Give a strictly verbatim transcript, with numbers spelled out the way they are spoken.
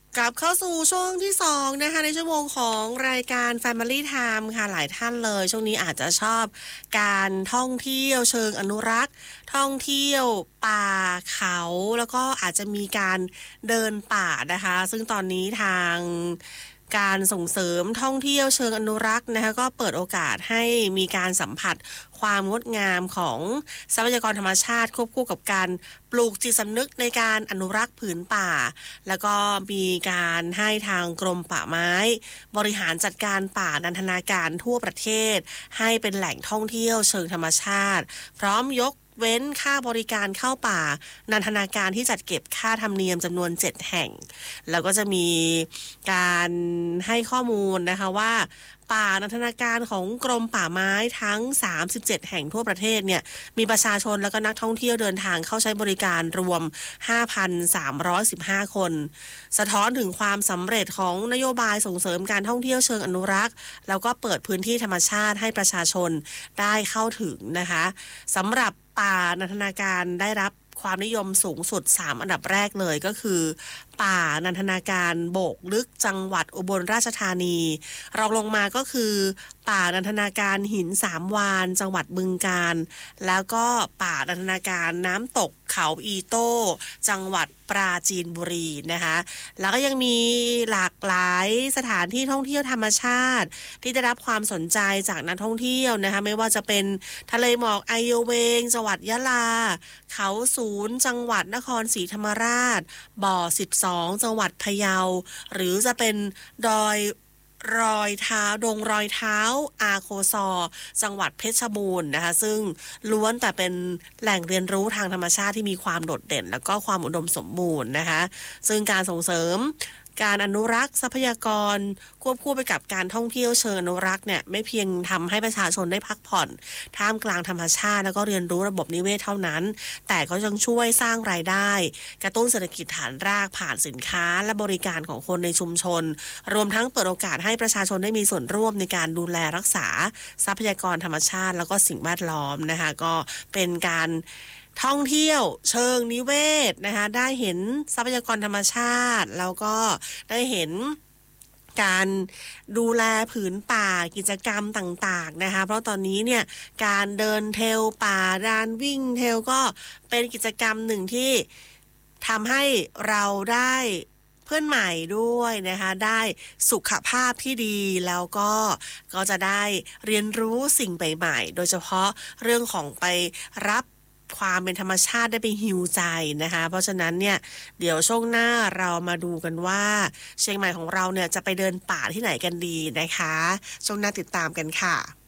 กลับเข้าสู่ช่วงที่สองนะคะในชั่วโมงของรายการ Family Time ค่ะหลายท่านเลยช่วงนี้อาจจะชอบการท่องเที่ยวเชิงอนุรักษ์ท่องเที่ยวป่าเขาแล้วก็อาจจะมีการเดินป่านะคะซึ่งตอนนี้ทางการส่งเสริมท่องเที่ยวเชิงอนุรักษ์นะคะก็เปิดโอกาสให้มีการสัมผัสความงดงามของทรัพยากรธรรมชาติควบคู่กับการปลูกจิตสำนึกในการอนุรักษ์ผืนป่าแล้วก็มีการให้ทางกรมป่าไม้บริหารจัดการป่านันทนาการทั่วประเทศให้เป็นแหล่งท่องเที่ยวเชิงธรรมชาติพร้อมยกเว้นค่าบริการเข้าป่านันทนาการที่จัดเก็บค่าธรรมเนียมจำนวนเจ็ดแห่งแล้วก็จะมีการให้ข้อมูลนะคะว่าป่านันทนาการของกรมป่าไม้ทั้งสามสิบเจ็ดแห่งทั่วประเทศเนี่ยมีประชาชนและก็นักท่องเที่ยวเดินทางเข้าใช้บริการรวม ห้าพันสามร้อยสิบห้า คนสะท้อนถึงความสำเร็จของนโยบายส่งเสริมการท่องเที่ยวเชิงอนุรักษ์แล้วก็เปิดพื้นที่ธรรมชาติให้ประชาชนได้เข้าถึงนะคะสำหรับป่านันทนาการได้รับความนิยมสูงสุดสามอันดับแรกเลยก็คือป่านันทนาการโบกลึกจังหวัดอุบลราชธานีรองลงมาก็คือป่านันทนาการหินสามวานจังหวัดบึงกาฬแล้วก็ป่านันทนาการน้ำตกเขาอีโต้จังหวัดปราจีนบุรีนะคะแล้วก็ยังมีหลากหลายสถานที่ท่องเที่ยวธรรมชาติที่ได้รับความสนใจจากนักท่องเที่ยวนะคะไม่ว่าจะเป็นทะเลหมอกไอโยเวงจังหวัดยะลาเขาศูนย์จังหวัดนครศรีธรรมราชบ่อสิบสองจังหวัดพะเยาหรือจะเป็นดอยรอยเท้าดงรอยเท้าอาโคซอจังหวัดเพชรบูรณ์นะคะซึ่งล้วนแต่เป็นแหล่งเรียนรู้ทางธรรมชาติที่มีความโดดเด่นแล้วก็ความอุดมสมบูรณ์นะคะซึ่งการส่งเสริมการอนุรักษ์ทรัพยากรควบคู่ไปกับการท่องเที่ยวเชิงอนุรักษ์เนี่ยไม่เพียงทำให้ประชาชนได้พักผ่อนท่ามกลางธรรมชาติแล้วก็เรียนรู้ระบบนิเวศเท่านั้นแต่ก็ยังช่วยสร้างรายได้กระตุ้นเศรษฐกิจฐานรากผ่านสินค้าและบริการของคนในชุมชนรวมทั้งเปิดโอกาสให้ประชาชนได้มีส่วนร่วมในการดูแลรักษาทรัพยากรธรรมชาติแล้วก็สิ่งแวดล้อมนะคะก็เป็นการท่องเที่ยวเชิงนิเวศนะคะได้เห็นทรัพยากรธรรมชาติแล้วก็ได้เห็นการดูแลผืนป่ากิจกรรมต่างๆนะคะเพราะตอนนี้เนี่ยการเดินเทรลป่าการวิ่งเทรลก็เป็นกิจกรรมหนึ่งที่ทำให้เราได้เพื่อนใหม่ด้วยนะคะได้สุขภาพที่ดีแล้วก็ก็จะได้เรียนรู้สิ่งใหม่ๆโดยเฉพาะเรื่องของไปรับความเป็นธรรมชาติได้ไปฮีลใจนะคะเพราะฉะนั้นเนี่ยเดี๋ยวช่วงหน้าเรามาดูกันว่าเชียงใหม่ของเราเนี่ยจะไปเดินป่าที่ไหนกันดีนะคะช่วงหน้าติดตามกันค่ะ